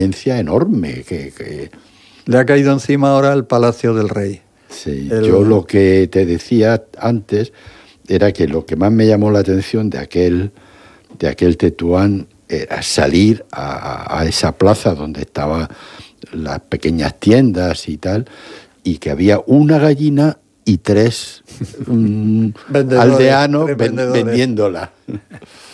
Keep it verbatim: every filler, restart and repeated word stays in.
enorme que, que... Le ha caído encima ahora el Palacio del Rey. Sí, el... yo lo que te decía antes era que lo que más me llamó la atención de aquel, de aquel Tetuán era salir a, a esa plaza donde estaban las pequeñas tiendas y tal, y que había una gallina y tres um, aldeanos ven, vendiéndola.